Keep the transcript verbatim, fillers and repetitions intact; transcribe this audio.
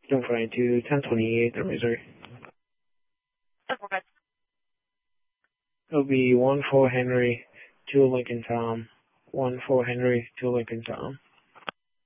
Don't fly to ten twenty-eight, Missouri. It'll be one four Henry, two Lincoln Tom, one four Henry, two Lincoln Tom.